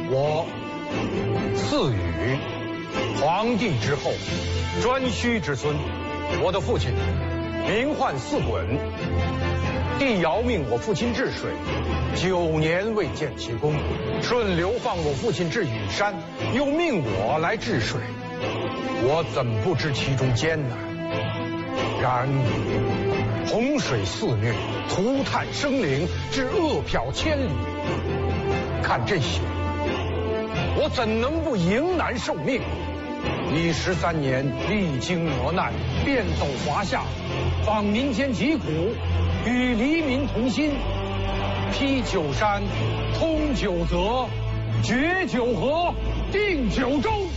我赐予皇帝之后，颛顼之孙。我的父亲名唤四袞，帝尧命我父亲治水，9年未见其功。舜流放我父亲至羽山，又命我来治水，我怎不知其中艰难？然洪水肆虐，涂炭生灵，至恶殍千里。看这些，我怎能不迎难受命？历13年，历经磨难，遍走华夏，访民间疾苦，与黎民同心，披九山，通九泽，决九河，定九州。